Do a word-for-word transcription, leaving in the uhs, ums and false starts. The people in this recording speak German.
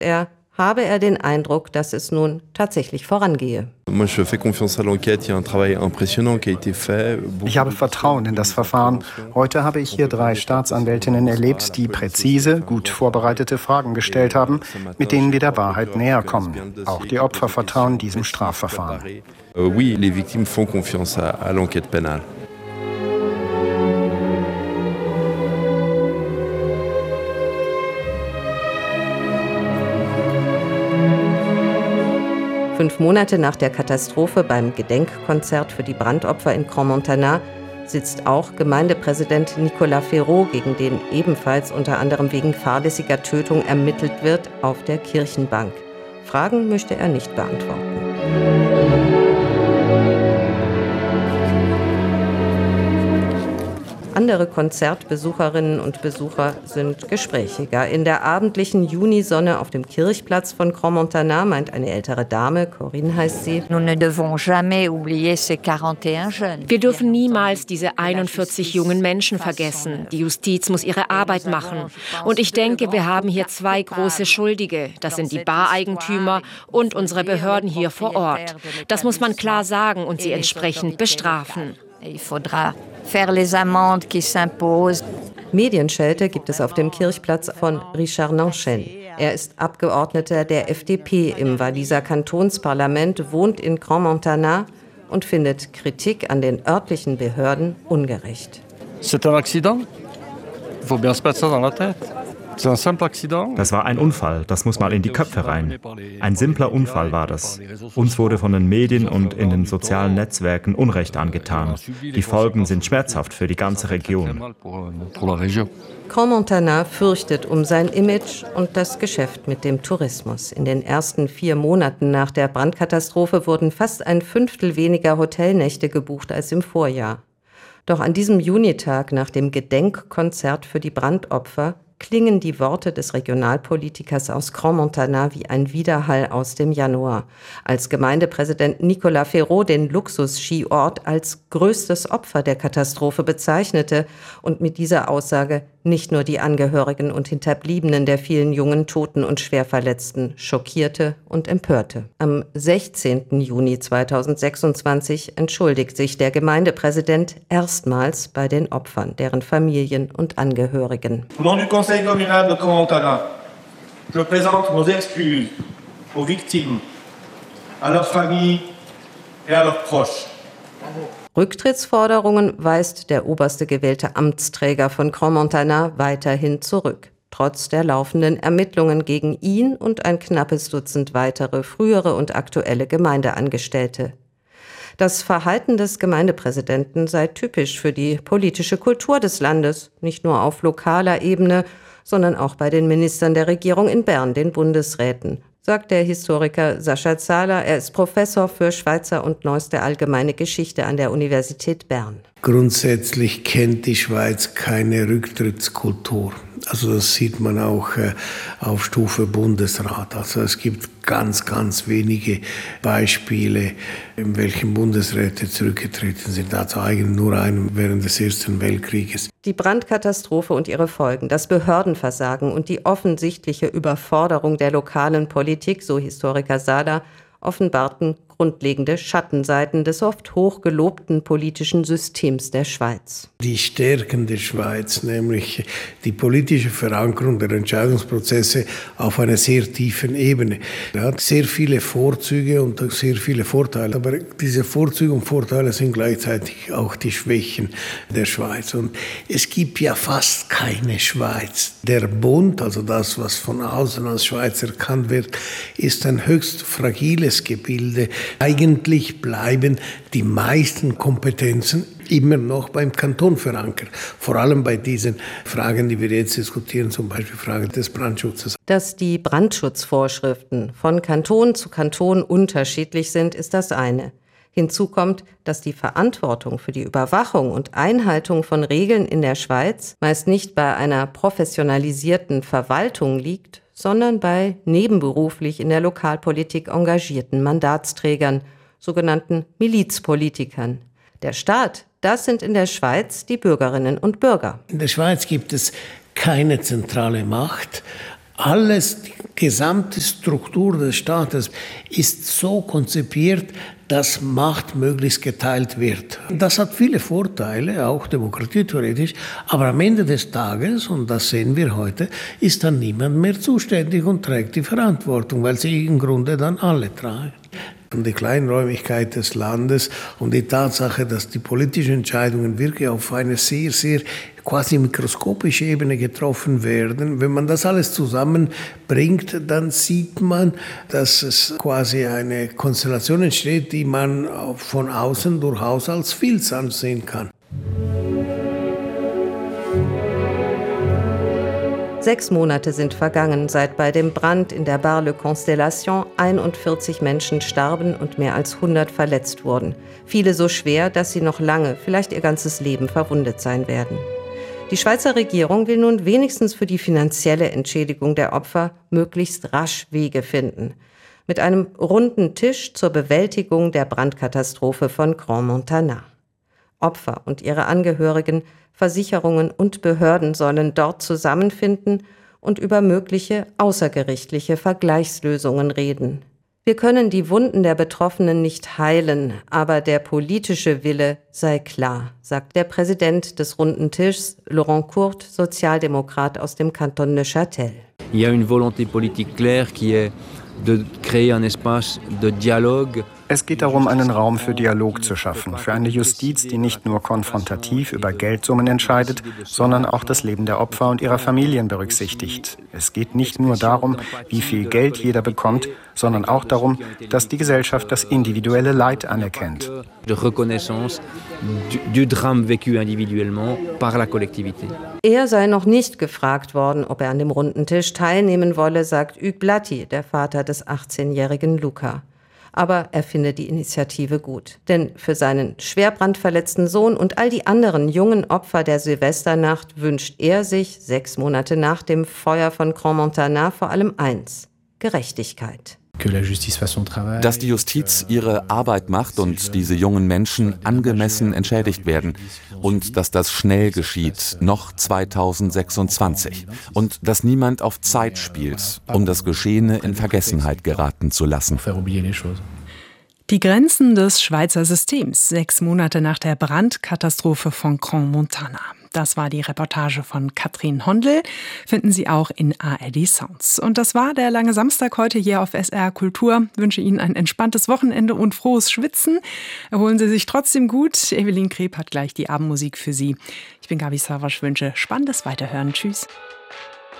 er habe er den Eindruck, dass es nun tatsächlich vorangehe. Ich habe Vertrauen in das Verfahren. Heute habe ich hier drei Staatsanwältinnen erlebt, die präzise, gut vorbereitete Fragen gestellt haben, mit denen wir der Wahrheit näher kommen. Auch die Opfer vertrauen diesem Strafverfahren. Oui, les victimes font confiance à, à l'enquête pénale. Fünf Monate nach der Katastrophe beim Gedenkkonzert für die Brandopfer in Crans-Montana sitzt auch Gemeindepräsident Nicolas Ferraud, gegen den ebenfalls unter anderem wegen fahrlässiger Tötung ermittelt wird, auf der Kirchenbank. Fragen möchte er nicht beantworten. Andere Konzertbesucherinnen und Besucher sind gesprächiger. In der abendlichen Junisonne auf dem Kirchplatz von Crans-Montana meint eine ältere Dame, Corinne heißt sie: Wir dürfen niemals diese einundvierzig jungen Menschen vergessen. Die Justiz muss ihre Arbeit machen. Und ich denke, wir haben hier zwei große Schuldige. Das sind die Bareigentümer und unsere Behörden hier vor Ort. Das muss man klar sagen und sie entsprechend bestrafen. Medienschelte gibt es auf dem Kirchplatz von Richard Nanchen. Er ist Abgeordneter der F D P im Walliser Kantonsparlament, wohnt in Crans-Montana und findet Kritik an den örtlichen Behörden ungerecht. C'est un accident. Il faut bien se mettre ça dans la tête. Das war ein Unfall, das muss mal in die Köpfe rein. Ein simpler Unfall war das. Uns wurde von den Medien und in den sozialen Netzwerken Unrecht angetan. Die Folgen sind schmerzhaft für die ganze Region. Crans-Montana fürchtet um sein Image und das Geschäft mit dem Tourismus. In den ersten vier Monaten nach der Brandkatastrophe wurden fast ein Fünftel weniger Hotelnächte gebucht als im Vorjahr. Doch an diesem Junitag nach dem Gedenkkonzert für die Brandopfer klingen die Worte des Regionalpolitikers aus Crans-Montana wie ein Widerhall aus dem Januar, als Gemeindepräsident Nicolas Ferraud den Luxus-Skiort als größtes Opfer der Katastrophe bezeichnete und mit dieser Aussage nicht nur die Angehörigen und Hinterbliebenen der vielen jungen Toten und Schwerverletzten schockierte und empörte. Am sechzehnten Juni zweitausendsechsundzwanzig entschuldigt sich der Gemeindepräsident erstmals bei den Opfern, deren Familien und Angehörigen. Au nom du Conseil communal de Crans-Montana, je présente nos excuses aux victimes, à leurs familles et à leurs proches. Rücktrittsforderungen weist der oberste gewählte Amtsträger von Crans-Montana weiterhin zurück, trotz der laufenden Ermittlungen gegen ihn und ein knappes Dutzend weitere frühere und aktuelle Gemeindeangestellte. Das Verhalten des Gemeindepräsidenten sei typisch für die politische Kultur des Landes, nicht nur auf lokaler Ebene, sondern auch bei den Ministern der Regierung in Bern, den Bundesräten, sagt der Historiker Sascha Zahler. Er ist Professor für Schweizer und neueste allgemeine Geschichte an der Universität Bern. Grundsätzlich kennt die Schweiz keine Rücktrittskultur. Also das sieht man auch äh, auf Stufe Bundesrat. Also es gibt ganz, ganz wenige Beispiele, in welchen Bundesräte zurückgetreten sind. Also eigentlich nur einen während des Ersten Weltkrieges. Die Brandkatastrophe und ihre Folgen, das Behördenversagen und die offensichtliche Überforderung der lokalen Politik, so Historiker Sada, offenbarten grundlegende Schattenseiten des oft hochgelobten politischen Systems der Schweiz. Die Stärken der Schweiz, nämlich die politische Verankerung der Entscheidungsprozesse auf einer sehr tiefen Ebene, hat sehr viele Vorzüge und sehr viele Vorteile. Aber diese Vorzüge und Vorteile sind gleichzeitig auch die Schwächen der Schweiz. Und es gibt ja fast keine Schweiz. Der Bund, also das, was von außen als Schweiz erkannt wird, ist ein höchst fragiles Gebilde. Eigentlich bleiben die meisten Kompetenzen immer noch beim Kanton verankert. Vor allem bei diesen Fragen, die wir jetzt diskutieren, zum Beispiel Fragen des Brandschutzes. Dass die Brandschutzvorschriften von Kanton zu Kanton unterschiedlich sind, ist das eine. Hinzu kommt, dass die Verantwortung für die Überwachung und Einhaltung von Regeln in der Schweiz meist nicht bei einer professionalisierten Verwaltung liegt, sondern bei nebenberuflich in der Lokalpolitik engagierten Mandatsträgern, sogenannten Milizpolitikern. Der Staat, das sind in der Schweiz die Bürgerinnen und Bürger. In der Schweiz gibt es keine zentrale Macht, Alles, die gesamte Struktur des Staates ist so konzipiert, dass Macht möglichst geteilt wird. Das hat viele Vorteile, auch demokratietheoretisch, aber am Ende des Tages, und das sehen wir heute, ist dann niemand mehr zuständig und trägt die Verantwortung, weil sie im Grunde dann alle tragen. Und die Kleinräumigkeit des Landes und die Tatsache, dass die politischen Entscheidungen wirklich auf eine sehr, sehr quasi mikroskopische Ebene getroffen werden. Wenn man das alles zusammenbringt, dann sieht man, dass es quasi eine Konstellation entsteht, die man von außen durchaus als Filz ansehen kann. Sechs Monate sind vergangen, seit bei dem Brand in der Bar-Le Constellation einundvierzig Menschen starben und mehr als hundert verletzt wurden. Viele so schwer, dass sie noch lange, vielleicht ihr ganzes Leben verwundet sein werden. Die Schweizer Regierung will nun wenigstens für die finanzielle Entschädigung der Opfer möglichst rasch Wege finden. Mit einem runden Tisch zur Bewältigung der Brandkatastrophe von Grand Montana. Opfer und ihre Angehörigen, Versicherungen und Behörden sollen dort zusammenfinden und über mögliche außergerichtliche Vergleichslösungen reden. Wir können die Wunden der Betroffenen nicht heilen, aber der politische Wille sei klar, sagt der Präsident des Runden Tischs, Laurent Courte, Sozialdemokrat aus dem Kanton Neuchâtel. Il y a une volonté politique claire qui est de créer un espace de dialogue. Es geht darum, einen Raum für Dialog zu schaffen, für eine Justiz, die nicht nur konfrontativ über Geldsummen entscheidet, sondern auch das Leben der Opfer und ihrer Familien berücksichtigt. Es geht nicht nur darum, wie viel Geld jeder bekommt, sondern auch darum, dass die Gesellschaft das individuelle Leid anerkennt. Er sei noch nicht gefragt worden, ob er an dem runden Tisch teilnehmen wolle, sagt Hugues Blatti, der Vater des achtzehnjährigen Luca. Aber er findet die Initiative gut. Denn für seinen schwer brandverletzten Sohn und all die anderen jungen Opfer der Silvesternacht wünscht er sich, sechs Monate nach dem Feuer von Grand Montana, vor allem eins: Gerechtigkeit. Dass die Justiz ihre Arbeit macht und diese jungen Menschen angemessen entschädigt werden. Und dass das schnell geschieht, noch zweitausendsechsundzwanzig. Und dass niemand auf Zeit spielt, um das Geschehene in Vergessenheit geraten zu lassen. Die Grenzen des Schweizer Systems, sechs Monate nach der Brandkatastrophe von Grand Montana. Das war die Reportage von Katrin Hondel, finden Sie auch in A R D Sounds. Und das war der lange Samstag heute hier auf S R Kultur. Ich wünsche Ihnen ein entspanntes Wochenende und frohes Schwitzen. Erholen Sie sich trotzdem gut. Evelyn Kreb hat gleich die Abendmusik für Sie. Ich bin Gabi Savasch, wünsche spannendes Weiterhören. Tschüss.